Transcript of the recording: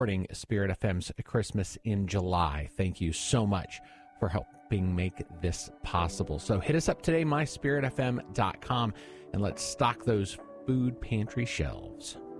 supporting Spirit FM's Christmas in July. Thank you so much for helping make this possible. So hit us up today, myspiritfm.com, and let's stock those food pantry shelves.